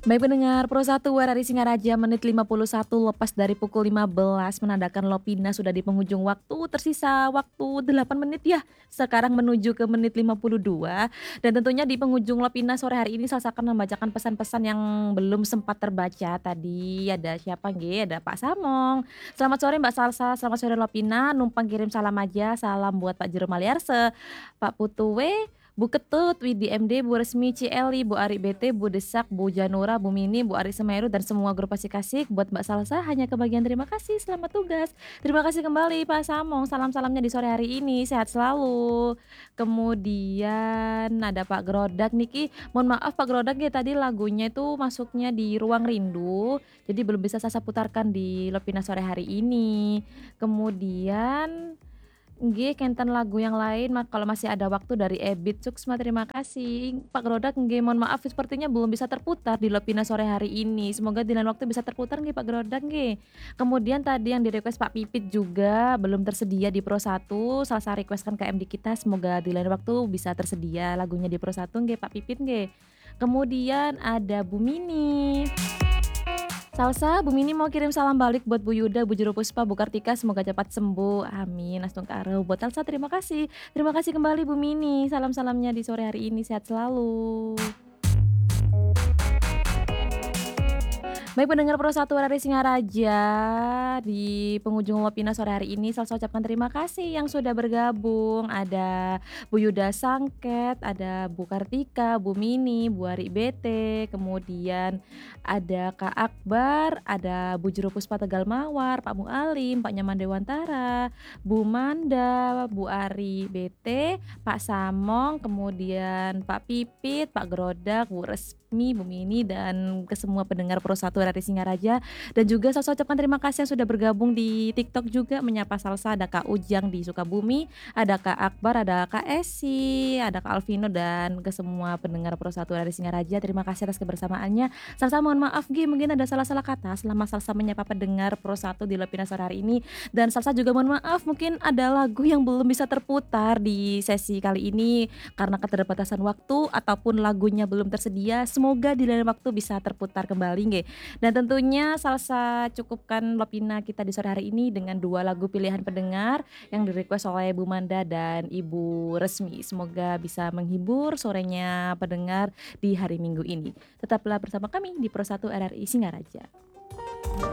Baik pendengar, Pro 1 RRI Singaraja menit 51 lepas dari pukul 15 menandakan Lopina sudah di penghujung waktu, tersisa waktu 8 menit ya. Sekarang menuju ke menit 52 dan tentunya di penghujung Lopina sore hari ini Salsa akan membacakan pesan-pesan yang belum sempat terbaca tadi. Ada siapa nggih? Ada Pak Samong. Selamat sore Mbak Salsa, selamat sore Lopina, numpang kirim salam aja, salam buat Pak Jero Maliarse, Pak Putuwe, Bu Ketut, Widi MD, Bu Resmi, Cieli, Bu Ari BT, Bu Desak, Bu Janura, Bu Mini, Bu Ari Semeru, dan semua grup Asik-Asik. Buat Mbak Salsa hanya kebagian terima kasih, selamat tugas. Terima kasih kembali Pak Samong, salam-salamnya di sore hari ini, sehat selalu. Kemudian ada Pak Grodak Niki, mohon maaf Pak Grodak ya tadi lagunya itu masuknya di Ruang Rindu, jadi belum bisa saya putarkan di Lopina sore hari ini. Kemudian nggih, kenten lagu yang lain kalau masih ada waktu dari Ebit Suksma, terima kasih. Pak Grodak nggih, mohon maaf sepertinya belum bisa terputar di Lopina sore hari ini. Semoga di lain waktu bisa terputar nggih Pak Grodak nggih. Kemudian tadi yang di-request Pak Pipit juga belum tersedia di Pro 1, Salsa request-kan ke MD kita, semoga di lain waktu bisa tersedia lagunya di Pro 1 nggih Pak Pipit nggih. Kemudian ada Bu Mini. Salsa, Bu Mini mau kirim salam balik buat Bu Yuda, Bu Juru Puspa, Bu Kartika, semoga cepat sembuh, amin. Astung karo. Buat Salsa terima kasih. Terima kasih kembali Bu Mini, salam-salamnya di sore hari ini, sehat selalu. Baik pendengar Pro 1 RRI Singaraja, di penghujung Lopina sore hari ini Salsa ucapkan terima kasih yang sudah bergabung. Ada Bu Yuda Sangket, ada Bu Kartika, Bu Mini, Bu Ari BT, kemudian ada Kak Akbar, ada Bu Juru Puspa Tegal Mawar, Pak Mualim, Pak Nyaman Dewantara, Bu Manda, Bu Ari BT, Pak Samong, kemudian Pak Pipit, Pak Grodak, Bu Resmi, Bu Mini, dan ke semua pendengar Pro 1 RRI Singaraja. Dan juga Salsa ucapkan terima kasih yang sudah bergabung di TikTok juga menyapa Salsa. Ada Kak Ujang di Sukabumi, ada Kak Akbar, ada Kak Esi, ada Kak Alvino, dan ke semua pendengar Pro 1 RRI Singaraja. Terima kasih atas kebersamaannya. Salsa mohon maaf Gi, mungkin ada salah-salah kata selama Salsa menyapa pendengar Pro 1 di Lopina sore hari ini. Dan Salsa juga mohon maaf mungkin ada lagu yang belum bisa terputar di sesi kali ini karena keterbatasan waktu ataupun lagunya belum tersedia. Semoga di lain waktu bisa terputar kembali nggih. Dan tentunya Salsa cukupkan Lopina kita di sore hari ini dengan 2 lagu pilihan pendengar yang di-request oleh Bu Manda dan Ibu Resmi. Semoga bisa menghibur sorenya pendengar di hari Minggu ini. Tetaplah bersama kami di Pro 1 RRI Singaraja.